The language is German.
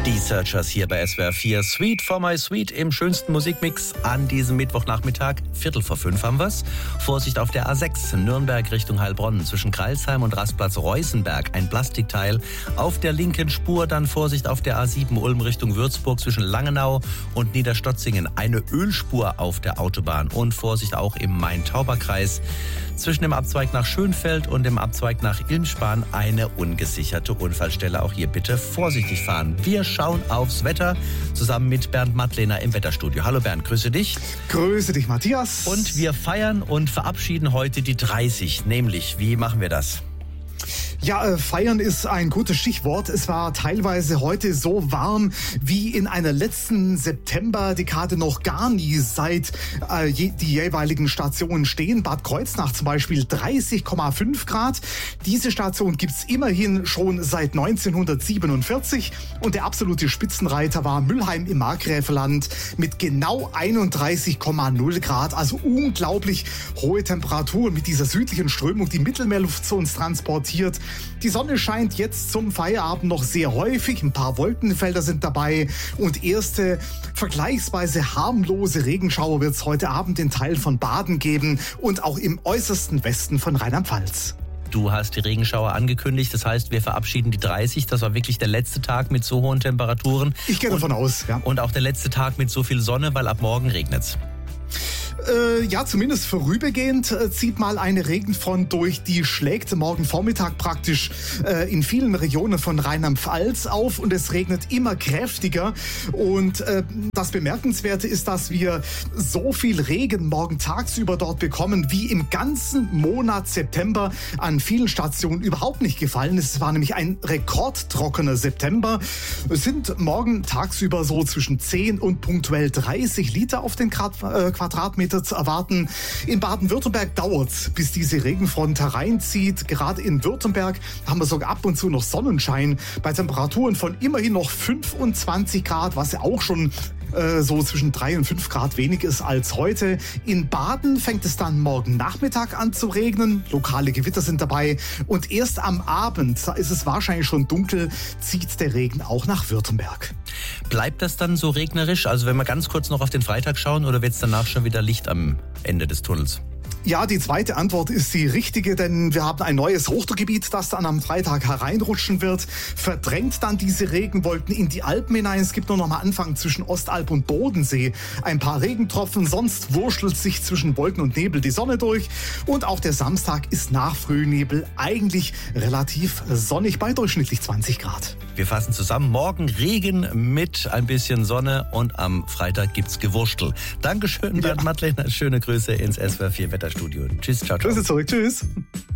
Die Searchers hier bei SWR 4. Sweet for my sweet im schönsten Musikmix an diesem Mittwochnachmittag. 4:45 haben wir's. Vorsicht auf der A6 Nürnberg Richtung Heilbronn. Zwischen Kreilsheim und Rastplatz Reußenberg ein Plastikteil. Auf der linken Spur dann Vorsicht auf der A7 Ulm Richtung Würzburg. Zwischen Langenau und Niederstotzingen eine Ölspur auf der Autobahn. Und Vorsicht auch im Main-Tauber-Kreis. Zwischen dem Abzweig nach Schönfeld und dem Abzweig nach Ilmspan eine ungesicherte Unfallstelle. Auch hier bitte vorsichtig fahren. Wir schauen aufs Wetter zusammen mit Bernd Mattlehner im Wetterstudio. Hallo Bernd, grüße dich. Grüße dich, Matthias. Und wir feiern und verabschieden heute die 30. Nämlich, wie machen wir das? Ja, feiern ist ein gutes Stichwort. Es war teilweise heute so warm wie in einer letzten Septemberdekade noch gar nie, seit die jeweiligen Stationen stehen. Bad Kreuznach zum Beispiel 30,5 Grad. Diese Station gibt's immerhin schon seit 1947. Und der absolute Spitzenreiter war Mülheim im Markgräflerland mit genau 31,0 Grad. Also unglaublich hohe Temperaturen mit dieser südlichen Strömung, die Mittelmeerluft zu uns transportiert. Die Sonne scheint jetzt zum Feierabend noch sehr häufig. Ein paar Wolkenfelder sind dabei. Und erste vergleichsweise harmlose Regenschauer wird es heute Abend in Teilen von Baden geben und auch im äußersten Westen von Rheinland-Pfalz. Du hast die Regenschauer angekündigt, das heißt, wir verabschieden die 30. Das war wirklich der letzte Tag mit so hohen Temperaturen. Ich gehe davon aus, ja. Und auch der letzte Tag mit so viel Sonne, weil ab morgen regnet's. Ja, zumindest vorübergehend zieht mal eine Regenfront durch, die schlägt morgen Vormittag praktisch in vielen Regionen von Rheinland-Pfalz auf und es regnet immer kräftiger. Und das Bemerkenswerte ist, dass wir so viel Regen morgen tagsüber dort bekommen, wie im ganzen Monat September an vielen Stationen überhaupt nicht gefallen. Es war nämlich ein rekordtrockener September. Es sind morgen tagsüber so zwischen 10 und punktuell 30 Liter auf den Quadratmeter zu erwarten. In Baden-Württemberg dauert es, bis diese Regenfront hereinzieht. Gerade in Württemberg haben wir sogar ab und zu noch Sonnenschein bei Temperaturen von immerhin noch 25 Grad, was ja auch schon so zwischen 3 und 5 Grad weniger ist als heute. In Baden fängt es dann morgen Nachmittag an zu regnen. Lokale Gewitter sind dabei. Und erst am Abend, da ist es wahrscheinlich schon dunkel, zieht der Regen auch nach Württemberg. Bleibt das dann so regnerisch? Also wenn wir ganz kurz noch auf den Freitag schauen, oder wird es danach schon wieder Licht am Ende des Tunnels? Ja, die zweite Antwort ist die richtige, denn wir haben ein neues Hochdruckgebiet, das dann am Freitag hereinrutschen wird, verdrängt dann diese Regenwolken in die Alpen hinein. Es gibt nur noch mal Anfang zwischen Ostalb und Bodensee ein paar Regentropfen, sonst wurschtelt sich zwischen Wolken und Nebel die Sonne durch. Und auch der Samstag ist nach Frühnebel eigentlich relativ sonnig bei durchschnittlich 20 Grad. Wir fassen zusammen, morgen Regen mit ein bisschen Sonne und am Freitag gibt's Gewurstel. Dankeschön, Bernd Mattlehner, schöne Grüße ins SWR 4 Wetterstudio. Tschüss, ciao, ciao. Grüße zurück, tschüss.